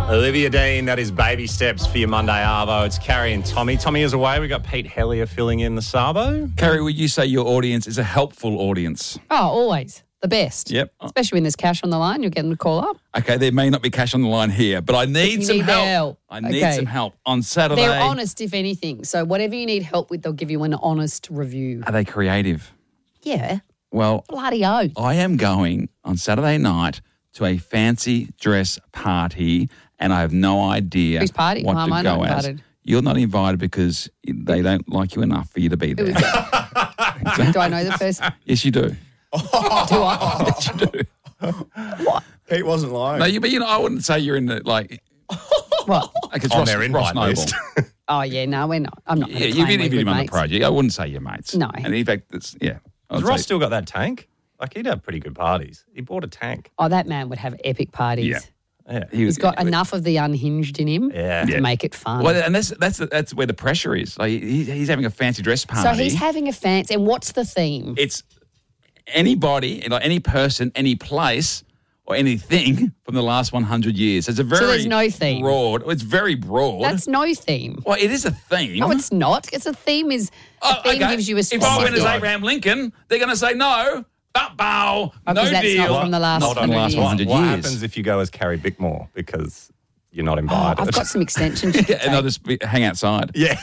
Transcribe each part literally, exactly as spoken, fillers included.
Olivia Dean, that is Baby Steps for your Monday Arvo. It's Carrie and Tommy. Tommy is away. We've got Pete Hellier filling in the Sabo. Carrie, would you say your audience is a helpful audience? Oh, always. The best. Yep. Especially when there's cash on the line, you'll get them to call up. Okay, there may not be cash on the line here, but I need You some need help. help. I need Okay. some help. On Saturday. They're honest, if anything. So whatever you need help with, they'll give you an honest review. Are they creative? Yeah. Well, Bloody oath. I am going on Saturday night to a fancy dress party, and I have no idea Whose party? what Why am to I go not as. invited? You're not invited because they don't like you enough for you to be there. Do I know the person? Yes, you do. Do I? Yes, you do. Pete wasn't lying. No, you, but you know, I wouldn't say you're in the like. What? Like it's On Ross, their Ross invite Noble. list. Oh, yeah, no, we're not. I'm not going Yeah, to you've claim we're interviewed good him on the mates. project. I wouldn't say you're mates. No. And in fact, it's yeah. I Has would Ross say- still got that tank? Like, he'd have pretty good parties. He bought a tank. Oh, that man would have epic parties. Yeah. Yeah. he was- He's got enough of the unhinged in him Yeah. to Yeah. make it fun. Well, and that's that's that's where the pressure is. Like he, he's having a fancy dress party. so he's having a fancy. And what's the theme? it's anybody, like any person, any place, or anything from the last one hundred years. It's a very there's no theme? broad. It's very broad. That's no theme. well, it is a theme. No, it's not. It's a theme is Oh, a theme okay. gives you a If specific. I went as Abraham Lincoln, they're going to say no. Bow, bow, Oh, no 'cause that's deal. not from the last Not from the hundred last years. one hundred What years. happens if you go as Carrie Bickmore because you're not Oh, invited? I've got some extensions. You, could Yeah, and I'll take. just be, hang outside. yeah.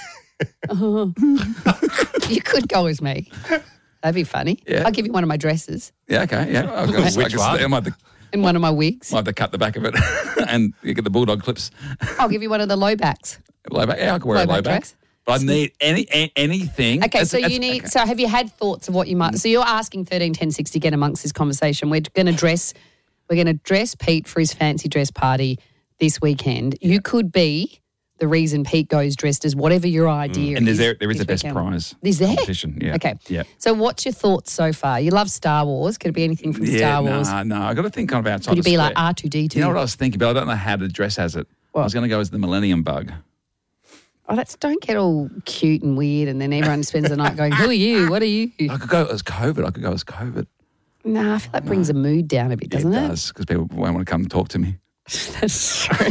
You could go as me. That'd be funny. Yeah. I'll give you one of my dresses Yeah, okay, yeah. I'll go, Which I can- one? I might have, to, and one of my wigs. might have to cut the back of it and you get the bulldog clips. I'll give you one of the low backs. Low back. Yeah, I can wear Low a low back back. dress. But I need any a, anything. Okay, That's- so that's- you need. okay. So have you had thoughts of what you might? So you're asking thirteen ten sixty get amongst this conversation. We're going to dress. We're going to dress Pete for his fancy dress party this weekend. You could be the reason Pete goes dressed as whatever your idea. And is there's there, there is this a best weekend. prize Is there? competition. Yeah. Okay. Yeah. So what's your thoughts so far? You love Star Wars. Could it be anything from Yeah, Star Wars? no, no. I got to think kind of outside. Could you the be like square. R two D two? You know what I was thinking, but I don't know how to dress as it. I was going to go as the Millennium Bug. Oh, that's don't get all cute and weird, and then everyone spends the night going, "Who are you? What are you?" I could go as COVID. I could go as COVID. No, I feel that brings the mood down a bit, doesn't it it? does, because people won't want to come and talk to me. That's true.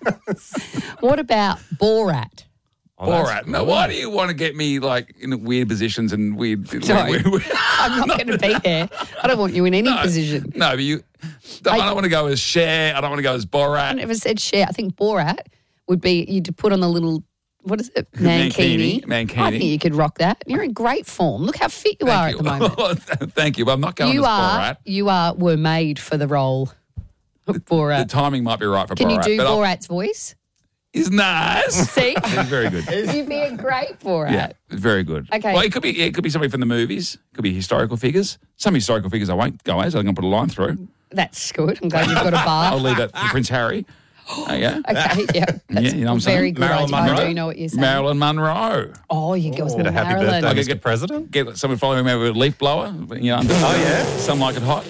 What about Borat? Oh, that's All right. Now, why do you want to get me like in weird positions and weird? Sorry. weird, weird I'm not going to be there. I don't want you in any no, position. No, but you. I, I- don't want to go as Cher. I don't want to go as I Borat. never said share. I think Borat would be you'd put on the little what is it mankini. Mankini, mankini. I think you could rock that. You're in great form. Look how fit you are Thank at the moment. Thank you. But I'm not going You as are Borat. you are were made for the role of The Borat. timing might be right for Can Borat. you do but I'll- Borat's voice? He's nice. See, He's very good. you'd be a great Borat. Yeah, very good. Okay. Well, it could be it could be somebody from the movies. It could be historical figures. Some historical figures I won't go as. I'm going to put a line through. That's good. I'm glad you've got a bar. I'll leave that for Prince Harry. Oh, yeah. Okay, yeah, that's Yeah, you know what I'm very saying? good. Marilyn idea. I Monroe? do know what you're saying. Marilyn Monroe. Oh, you go with Bit of happy Marilyn. birthday, Okay, Mister get- President. Get someone following me with a leaf blower. You know, under, Oh, yeah? Some like it hot.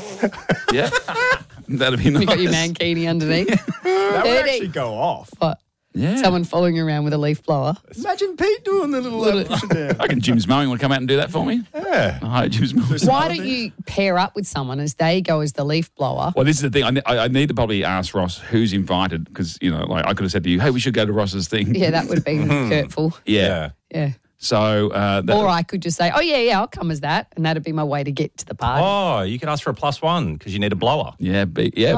Yeah. That'd be nice. You got your mankini underneath. That would thirty. actually go off. What? Yeah. Someone following you around with a leaf blower. Imagine Pete doing the little uh, push it down. I reckon Jim's mowing would come out and do that for me. Yeah. Hi, Jim's mowing. Why don't you pair up with someone as they go as the leaf blower? Well, this is the thing. I, ne- I I need to probably ask Ross who's invited because, you know, like I could have said to you, hey, we should go to Ross's thing. Yeah, that would be hurtful. Yeah. Yeah. So, uh, that, Or I could just say, oh, yeah, yeah, I'll come as that. And that'd be my way to get to the party. Oh, you can ask for a plus one because you need a blower. yeah, be, yeah,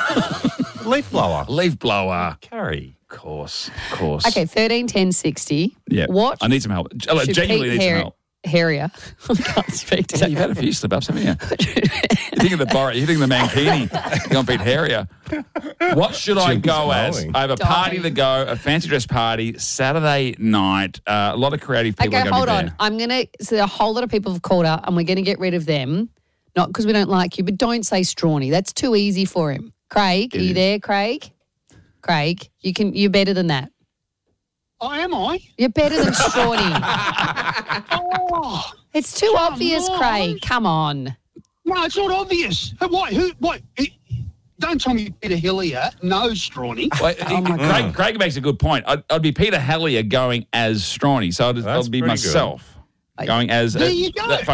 Oh. Leaf blower. blo- leaf blower. Carrie. Of course, of course. Okay, thirteen ten sixty. Yeah. What I need some help. I should genuinely Pete need some Har- help. Harrier. I can't speak Yeah, today. you've had a few slip ups, haven't you? You think of the Borat, you think of the Mankini, you're going to beat Harrier. What should I Jim's go as? mowing. I have a party Dying. to go, a fancy dress party, Saturday night. Uh, a lot of creative people Okay, are going hold to be on. there. I'm going to, so a whole lot of people have called up and we're going to get rid of them. Not because we don't like you, but don't say Strawny. That's too easy for him. Craig, are you there, Craig? Craig, you can, you're better than that. Oh, am I? You're better than Strawny. Oh, It's too obvious, on. Craig. Come on. no, it's not obvious. Who- What? Who? What? It- Don't tell me Peter Hillier knows Strawny. Well, Oh, my Craig, Craig makes a good point. I'd, I'd be Peter Hellier going as Strawny, so I'd, That's I'd be pretty good. myself going as. There a- you go. that